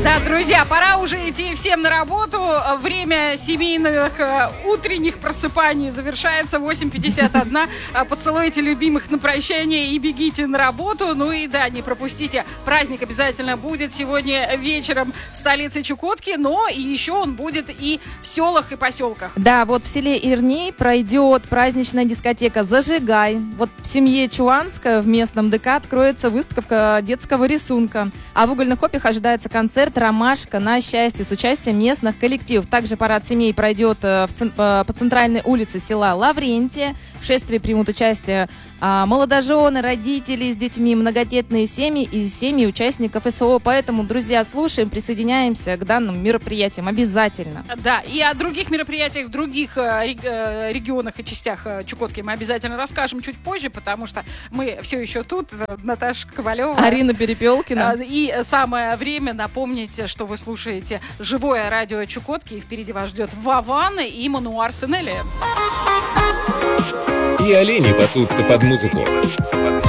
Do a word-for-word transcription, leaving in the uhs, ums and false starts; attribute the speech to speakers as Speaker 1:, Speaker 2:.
Speaker 1: Да, друзья, пора уже идти всем на работу. Время семейных э, утренних просыпаний завершается. восемь пятьдесят один. Поцелуйте любимых на прощание и бегите на работу. Ну и да, не пропустите. Праздник обязательно будет сегодня вечером в столице Чукотки, но и еще он будет и в селах и поселках.
Speaker 2: Да, вот в селе Ирней пройдет праздничная дискотека «Зажигай». Вот в семье Чуанская в местном ДК откроется выставка детского рисунка. А в Угольных Копьях ожидается концерт «Ромашка на счастье» с участием местных коллективов. Также парад семей пройдет в цен- по центральной улице села Лаврентия. В шествии примут участие а, молодожены, родители с детьми, многодетные семьи и семьи участников СО. Поэтому, друзья, слушаем, присоединяемся к данным мероприятиям обязательно.
Speaker 1: Да, и о других мероприятиях в других э, регионах и частях Чукотки мы обязательно расскажем чуть позже, потому что мы все еще тут. Наташа Ковалева,
Speaker 2: Арина Перепелкина.
Speaker 1: И самое время напомнить, что вы слушаете живое радио Чукотки, и впереди вас ждет Вован и Мануар Сенели.
Speaker 3: И олени пасутся под музыку.